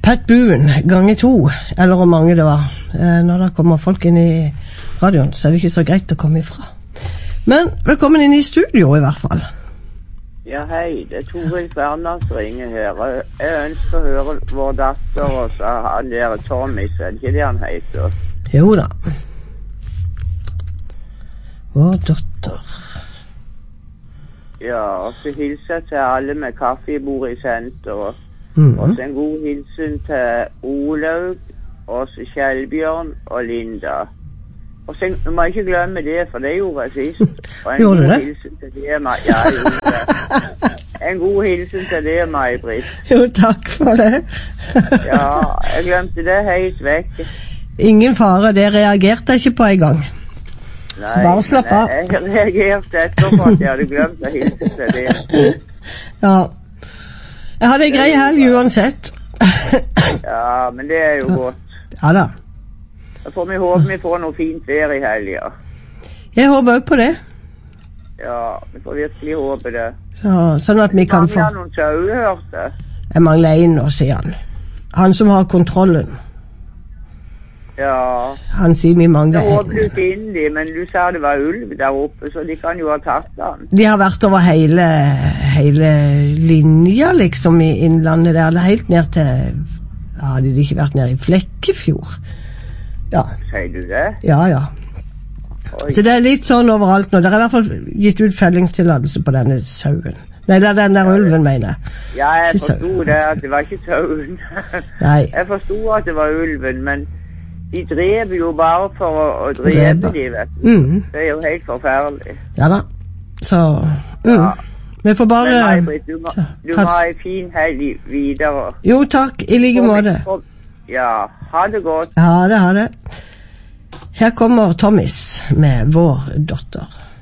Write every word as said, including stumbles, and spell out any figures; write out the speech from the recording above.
Pat Boone, gange to, eller hvor mange det var. Når det kommer folk inn i radioen, så er det ikke så greit å komme ifra. Men velkommen inn i studio i hvert fall. Ja, hei, det er Toril Ferdinand som ringer her. Jeg ønsker å høre vår datter, og så han der Tommy, så er det ikke det han heter? Jo da. Vår datter. Ja, og så hilser jeg til alle med kaffebord i senteret. Mm. Og så en god hilsen til Olaug, og så Kjellbjørn og Linda. Og så du må ikke glemme det, for det gjorde jeg sist. Og en gjorde god du det? hilsen til det, Ma- ja, jeg gjorde det. En god hilsen til det, May-Britt. Jo, takk for det. Ja, jeg glemte det helt vekk. Ingen fare, det reagerte jeg ikke på en gang. Nei, Bare slapp av. Jeg, jeg reagerte etterpå at jeg hadde glemt å hilse til det. Ja. Jeg hadde en grei helg uansett. Ja, men det er jo godt. Ja da. Da får vi håpe vi får noe fint vær i helga. Jeg håper også på det. Ja, vi får virkelig håpe det. Så, sånn at vi kan få... Mangler noen sauer, hørte. Jeg mangler en nå, sier han. Han som har kontrollen. Ja. Han sier vi mangler Det en. åpnet inn de, men du sa det var ulv der oppe, så de kan jo ha tatt den. De har vært over hele, hele linja, liksom, i innlandet der. Eller helt ned til... Ja, de hadde ikke vært nede i Flekkefjord. Ja, Sier du det? ja, ja. Oi. Så det er litt sånn overalt nå. Det er i hvert fall gitt ut fellingstillatelse på denne sauen. Nei, det er den der ulven, mener jeg. Ja, jeg Ikke sau. forstod det, at det var ikke sauen. Nei. Jeg forstod at det var ulven, men de drev jo bare for å, å drepe Drepe. de, vet du. Mm, Det er jo helt forferdelig. ja da. Så, mm. Ja. Vi får bare... Men May-Britt, du, må- så, du takk. må ha en fin helg videre. Jo, takk. I like måte. Ja, ha det godt. Ha det, ha det. Her kommer Thomas med Vår datter.